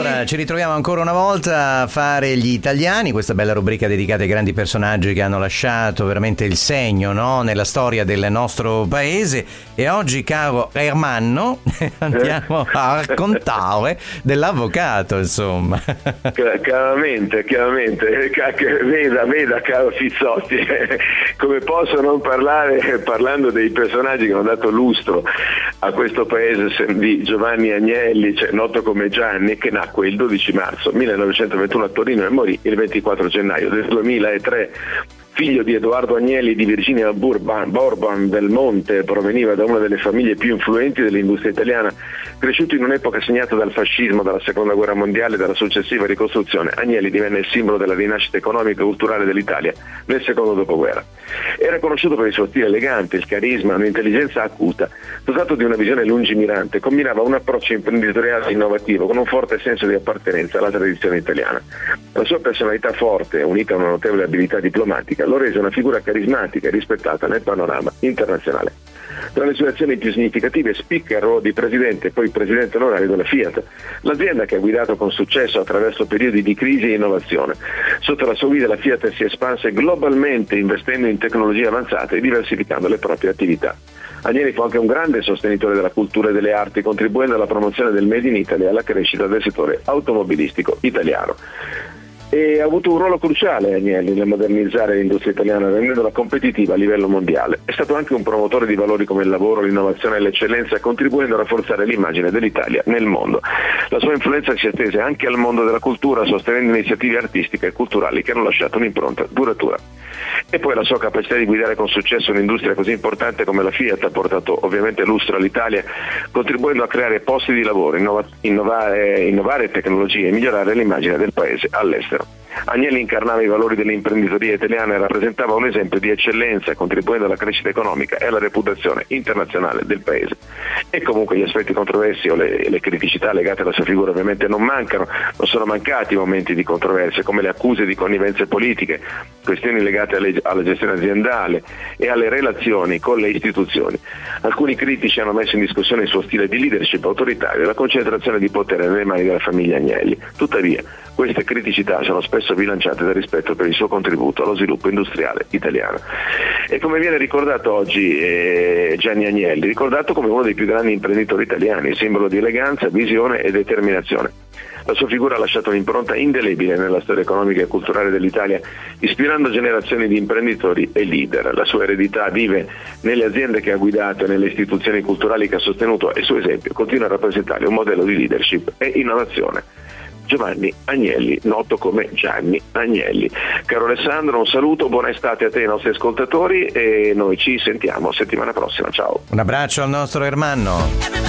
Allora, ci ritroviamo ancora una volta a fare gli italiani, questa bella rubrica dedicata ai grandi personaggi che hanno lasciato veramente il segno, no, nella storia del nostro paese. E oggi, caro Ermanno, andiamo a raccontare dell'avvocato, insomma. Chiaramente. Veda, caro Fizzotti, come posso non parlare, parlando dei personaggi che hanno dato lustro a questo paese, di Giovanni Agnelli, noto come Gianni, che nacque il 12 marzo 1921 a Torino e morì il 24 gennaio del 2003. Figlio di Edoardo Agnelli e di Virginia Borban del Monte, proveniva da una delle famiglie più influenti dell'industria italiana. Cresciuto in un'epoca segnata dal fascismo, dalla seconda guerra mondiale e dalla successiva ricostruzione, Agnelli divenne il simbolo della rinascita economica e culturale dell'Italia nel secondo dopoguerra. Era conosciuto per il suo stile elegante, il carisma, un'intelligenza acuta. Dotato di una visione lungimirante, combinava un approccio imprenditoriale innovativo con un forte senso di appartenenza alla tradizione italiana. La sua personalità forte, unita a una notevole abilità diplomatica, lo rese una figura carismatica e rispettata nel panorama internazionale. Tra le sue azioni più significative spicca il ruolo di presidente e poi presidente onorario della Fiat, l'azienda che ha guidato con successo attraverso periodi di crisi e innovazione. Sotto la sua guida la Fiat si espanse globalmente, investendo in tecnologie avanzate e diversificando le proprie attività. Agnelli fu anche un grande sostenitore della cultura e delle arti, contribuendo alla promozione del Made in Italy e alla crescita del settore automobilistico italiano. E ha avuto un ruolo cruciale Agnelli nel modernizzare l'industria italiana, rendendola competitiva a livello mondiale. È stato anche un promotore di valori come il lavoro, l'innovazione e l'eccellenza, contribuendo a rafforzare l'immagine dell'Italia nel mondo. La sua influenza si estese anche al mondo della cultura, sostenendo iniziative artistiche e culturali che hanno lasciato un'impronta duratura. E poi la sua capacità di guidare con successo un'industria così importante come la Fiat ha portato ovviamente lustro all'Italia, contribuendo a creare posti di lavoro, innovare tecnologie e migliorare l'immagine del paese all'estero. Agnelli incarnava i valori dell'imprenditoria italiana e rappresentava un esempio di eccellenza, contribuendo alla crescita economica e alla reputazione internazionale del paese. E comunque gli aspetti controversi o le criticità legate alla sua figura ovviamente non mancano, non sono mancati momenti di controversia come le accuse di connivenze politiche, questioni legate alla gestione aziendale e alle relazioni con le istituzioni. Alcuni critici hanno messo in discussione il suo stile di leadership autoritario e la concentrazione di potere nelle mani della famiglia Agnelli. Tuttavia, queste criticità sono spesso bilanciate dal rispetto per il suo contributo allo sviluppo industriale italiano. E come viene ricordato oggi Gianni Agnelli, ricordato come uno dei più grandi imprenditori italiani, simbolo di eleganza, visione e determinazione. La sua figura ha lasciato un'impronta indelebile nella storia economica e culturale dell'Italia, ispirando generazioni di imprenditori e leader. La sua eredità vive nelle aziende che ha guidato e nelle istituzioni culturali che ha sostenuto e il suo esempio continua a rappresentare un modello di leadership e innovazione. Giovanni Agnelli, noto come Gianni Agnelli. Caro Alessandro, un saluto, buona estate a te e ai nostri ascoltatori e noi ci sentiamo settimana prossima. Ciao. Un abbraccio al nostro Ermanno.